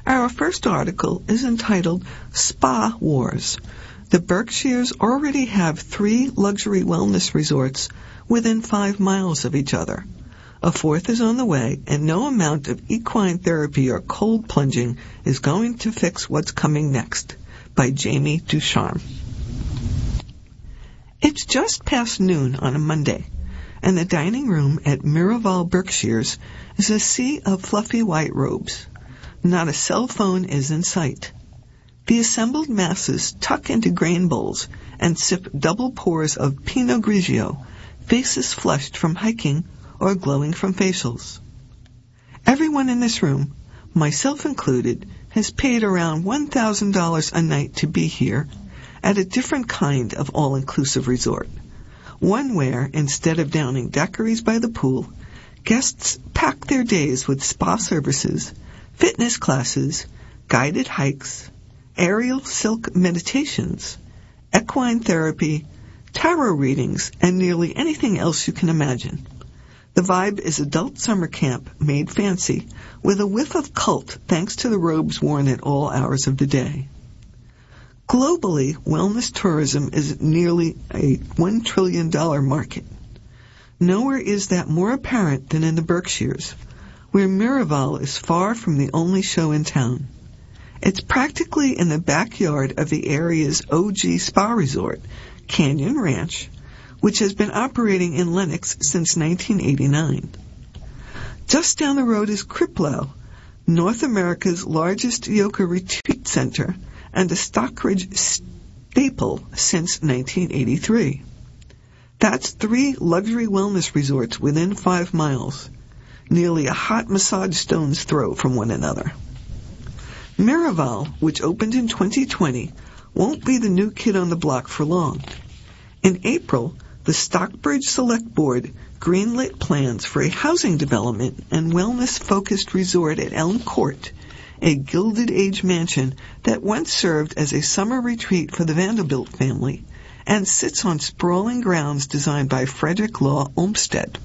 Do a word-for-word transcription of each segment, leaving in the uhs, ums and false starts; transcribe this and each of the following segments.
Our first article is entitled Spa Wars. The Berkshires already have three luxury wellness resorts within five miles of each other. A fourth is on the way, and no amount of equine therapy or cold plunging is going to fix what's coming next. By Jamie Ducharme. It's just past noon on a Monday, and the dining room at Miraval Berkshires is a sea of fluffy white robes. Not a cell phone is in sight. The assembled masses tuck into grain bowls and sip double pours of Pinot Grigio, faces flushed from hiking or glowing from facials. Everyone in this room, myself included, has paid around one thousand dollars a night to be here at a different kind of all-inclusive resort. One where, instead of downing daiquiris by the pool, guests pack their days with spa services, fitness classes, guided hikes, aerial silk meditations, equine therapy, tarot readings, and nearly anything else you can imagine. The vibe is adult summer camp made fancy with a whiff of cult thanks to the robes worn at all hours of the day. Globally, wellness tourism is nearly a one trillion dollars market. Nowhere is that more apparent than in the Berkshires, where Miraval is far from the only show in town. It's practically in the backyard of the area's O G spa resort, Canyon Ranch, which has been operating in Lenox since nineteen eighty-nine. Just down the road is Kriplau, North America's largest yoga retreat center and a Stockbridge staple since nineteen eighty-three. That's three luxury wellness resorts within five miles, nearly a hot massage stone's throw from one another. Miraval, which opened in twenty twenty, won't be the new kid on the block for long. In April, the Stockbridge Select Board greenlit plans for a housing development and wellness-focused resort at Elm Court, a Gilded Age mansion that once served as a summer retreat for the Vanderbilt family and sits on sprawling grounds designed by Frederick Law Olmsted.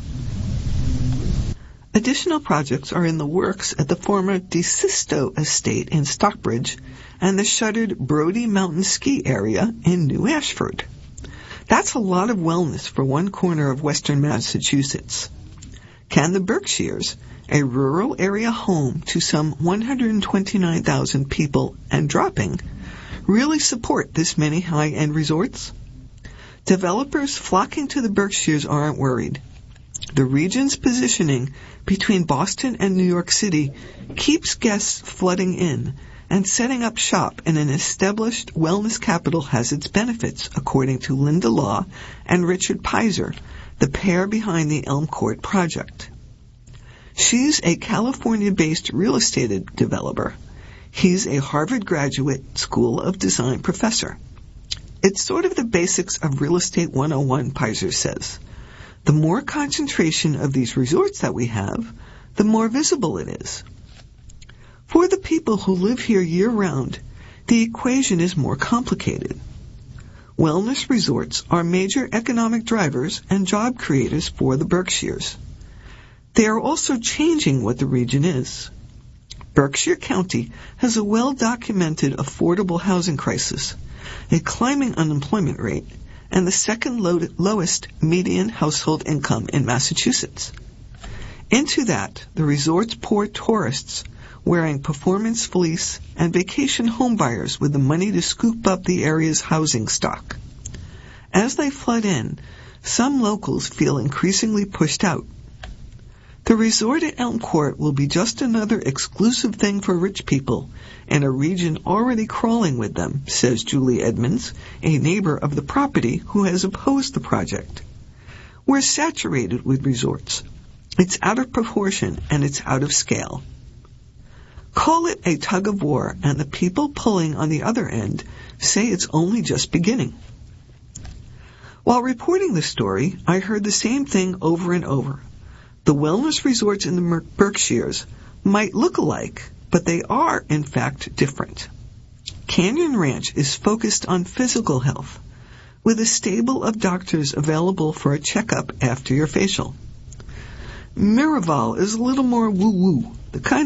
Additional projects are in the works at the former DeSisto estate in Stockbridge and the shuttered Brody Mountain Ski area in New Ashford. That's a lot of wellness for one corner of western Massachusetts. Can the Berkshires, a rural area home to some one hundred twenty-nine thousand people and dropping, really support this many high-end resorts? Developers flocking to the Berkshires aren't worried. The region's positioning between Boston and New York City keeps guests flooding in, and setting up shop in an established wellness capital has its benefits, according to Linda Law and Richard Pizer, the pair behind the Elm Court project. She's a California-based real estate developer. He's a Harvard Graduate School of Design professor. It's sort of the basics of Real Estate one oh one, Pizer says. The more concentration of these resorts that we have, the more visible it is. For the people who live here year-round, the equation is more complicated. Wellness resorts are major economic drivers and job creators for the Berkshires. They are also changing what the region is. Berkshire County has a well-documented affordable housing crisis, a climbing unemployment rate, and the second low- lowest median household income in Massachusetts. Into that, the resorts pour tourists wearing performance fleece and vacation homebuyers with the money to scoop up the area's housing stock. As they flood in, some locals feel increasingly pushed out. The resort at Elm Court will be just another exclusive thing for rich people in a region already crawling with them, says Julie Edmonds, a neighbor of the property who has opposed the project. We're saturated with resorts. It's out of proportion and it's out of scale. Call it a tug of war, and the people pulling on the other end say it's only just beginning. While reporting the story, I heard the same thing over and over. The wellness resorts in the Berkshires might look alike, but they are, in fact, different. Canyon Ranch is focused on physical health, with a stable of doctors available for a checkup after your facial. Miraval is a little more woo-woo, the kind